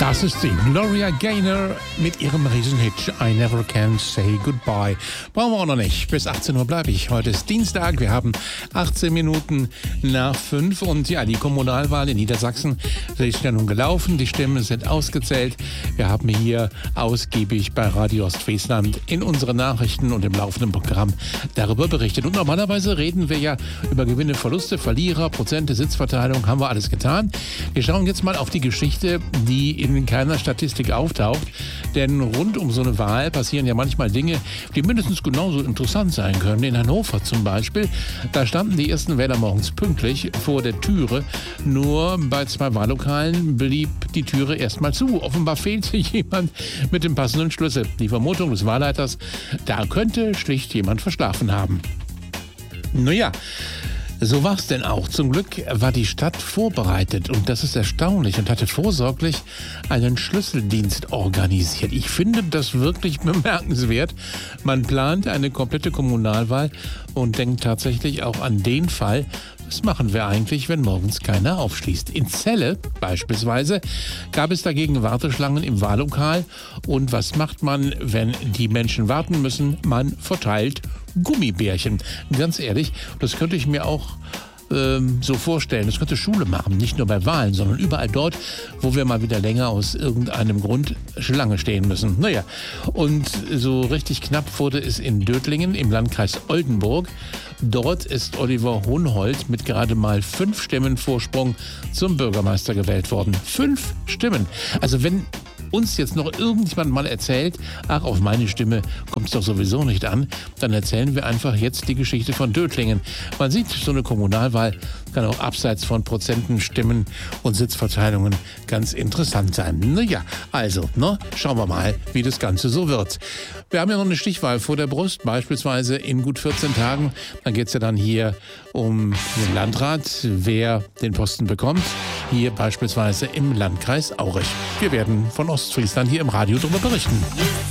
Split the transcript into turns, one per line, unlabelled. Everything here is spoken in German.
Das ist sie, Gloria Gaynor mit ihrem Riesenhit I Never Can Say Goodbye. Brauchen wir auch noch nicht. Bis 18 Uhr bleibe ich. Heute ist Dienstag. Wir haben 18 Minuten nach 5. Und ja, die Kommunalwahl in Niedersachsen ist ja nun gelaufen. Die Stimmen sind ausgezählt. Wir haben hier ausgiebig bei Radio Ostfriesland in unseren Nachrichten und im laufenden Programm darüber berichtet. Und normalerweise reden wir ja über Gewinne, Verluste, Verlierer, Prozente, Sitzverteilung. Haben wir alles getan. Wir schauen jetzt mal auf die Geschichte, die in keiner Statistik auftaucht. Denn rund um so eine Wahl passieren ja manchmal Dinge, die mindestens genauso interessant sein können. In Hannover zum Beispiel, da standen die ersten Wähler morgens pünktlich vor der Türe. Nur bei 2 Wahllokalen blieb die Türe erstmal zu. Offenbar fehlte jemand mit dem passenden Schlüssel. Die Vermutung des Wahlleiters, da könnte schlicht jemand verschlafen haben. Naja, so war es denn auch. Zum Glück war die Stadt vorbereitet und das ist erstaunlich und hatte vorsorglich einen Schlüsseldienst organisiert. Ich finde das wirklich bemerkenswert. Man plant eine komplette Kommunalwahl und denkt tatsächlich auch an den Fall, was machen wir eigentlich, wenn morgens keiner aufschließt? In Celle beispielsweise gab es dagegen Warteschlangen im Wahllokal. Und was macht man, wenn die Menschen warten müssen? Man verteilt Gummibärchen. Ganz ehrlich, das könnte ich mir auch so vorstellen. Das könnte Schule machen, nicht nur bei Wahlen, sondern überall dort, wo wir mal wieder länger aus irgendeinem Grund Schlange stehen müssen. Naja, und so richtig knapp wurde es in Dötlingen im Landkreis Oldenburg. Dort ist Oliver Hohnhold mit gerade mal 5 Stimmen Vorsprung zum Bürgermeister gewählt worden. 5 Stimmen. Also wenn uns jetzt noch irgendjemand mal erzählt, ach, auf meine Stimme kommt es doch sowieso nicht an, dann erzählen wir einfach jetzt die Geschichte von Dötlingen. Man sieht, so eine Kommunalwahl kann auch abseits von Prozenten, Stimmen und Sitzverteilungen ganz interessant sein. Naja, also, schauen wir mal, wie das Ganze so wird. Wir haben ja noch eine Stichwahl vor der Brust, beispielsweise in gut 14 Tagen. Dann geht es ja dann hier um den Landrat, wer den Posten bekommt. Hier beispielsweise im Landkreis Aurich. Wir werden von Ostfriesland hier im Radio darüber berichten.